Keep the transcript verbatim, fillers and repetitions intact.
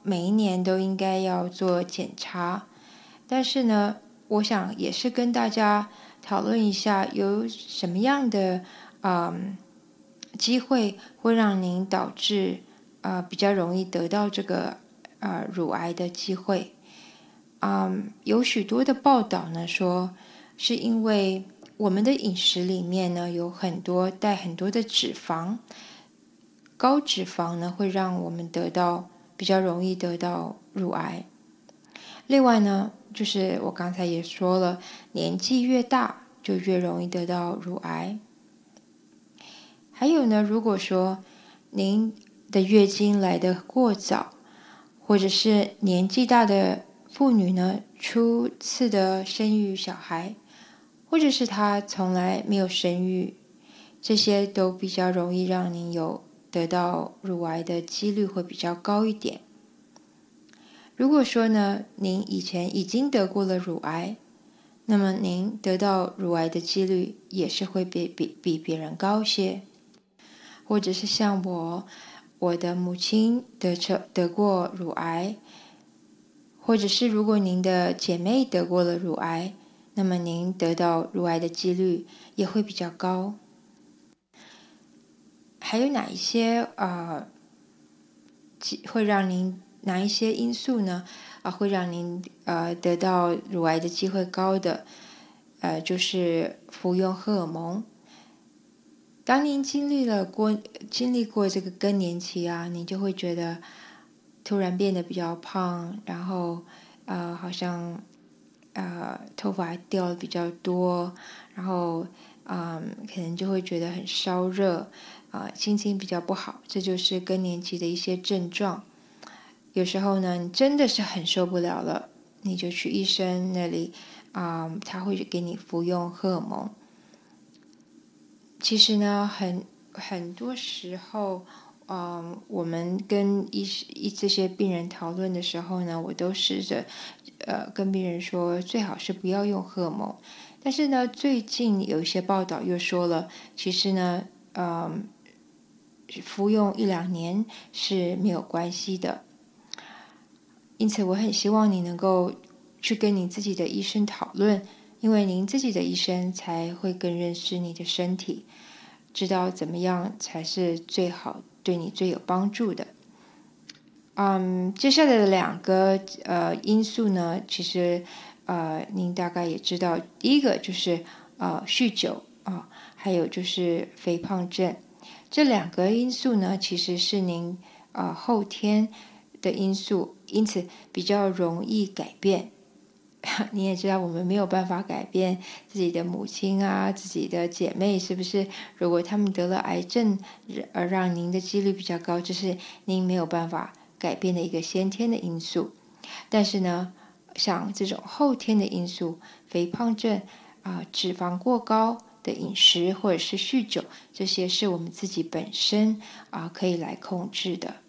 每一年都应该要做检查，但是呢，我想也是跟大家讨论一下，有什么样的嗯机会会让您导致呃比较容易得到这个呃乳癌的机会。嗯，有许多的报道呢说，是因为我们的饮食里面呢有很多带很多的脂肪，高脂肪呢会让我们得到比较容易得到乳癌。另外呢，就是我刚才也说了，年纪越大就越容易得到乳癌。还有呢，如果说您的月经来得过早，或者是年纪大的妇女呢初次的生育小孩，或者是她从来没有生育，这些都比较容易让您有得到乳癌的几率会比较高一点。如果说呢，您以前已经得过了乳癌，那么您得到乳癌的几率也是会比比比别人高些。或者是像我，我的母亲得得得过乳癌，或者是如果您的姐妹得过了乳癌，那么您得到乳癌的几率也会比较高。还有哪一些呃会让您哪一些因素呢？啊，会让您呃得到乳癌的机会高的，呃，就是服用荷尔蒙。当您经历了过经历过这个更年期啊，你就会觉得突然变得比较胖，然后呃好像呃头发掉的比较多，然后嗯可能就会觉得很烧热，啊、呃、心情比较不好，这就是更年期的一些症状。有时候呢，你真的是很受不了了，你就去医生那里啊、呃，他会给你服用荷尔蒙。其实呢，很很多时候，嗯，我们跟医医这些病人讨论的时候呢，我都试着，呃，跟病人说，最好是不要用荷尔蒙。但是呢，最近有一些报道又说了，其实呢，嗯，服用一两年是没有关系的。因此，我很希望你能够去跟你自己的医生讨论，因为您自己的医生才会更认识你的身体，知道怎么样才是最好对你最有帮助的。嗯，接下来的两个呃因素呢，其实呃您大概也知道，第一个就是呃酗酒啊、还有就是肥胖症。这两个因素呢，其实是您呃后天的因素，因此比较容易改变。你也知道，我们没有办法改变自己的母亲啊，自己的姐妹，是不是？如果他们得了癌症，而让您的几率比较高，这是您没有办法改变的一个先天的因素。但是呢，像这种后天的因素，肥胖症啊、呃脂肪过高的饮食或者是酗酒，这些是我们自己本身啊、呃可以来控制的。